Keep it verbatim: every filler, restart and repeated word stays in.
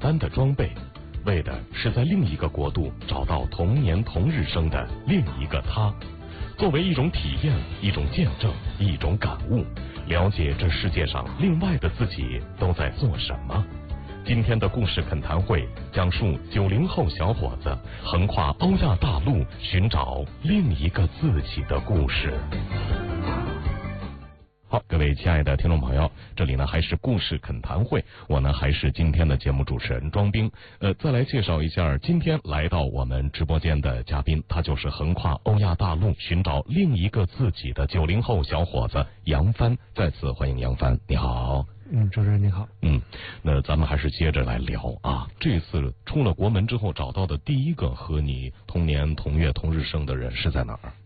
单的装备，为的是在另一个国度找到同年同日生的另一个他，作为一种体验，一种见证，一种感悟，了解这世界上另外的自己都在做什么。今天的故事恳谈会讲述九零后小伙子横跨欧亚大陆寻找另一个自己的故事。好，各位亲爱的听众朋友，这里呢还是故事恳谈会，我呢还是今天的节目主持人庄兵。呃，再来介绍一下今天来到我们直播间的嘉宾，他就是横跨欧亚大陆寻找另一个自己的九零后小伙子杨帆。再次欢迎杨帆，你好。 嗯，主持人你好。 嗯，那咱们还是接着来聊啊。这次出了国门之后找到的第一个和你同年同月同日生的人是在哪儿？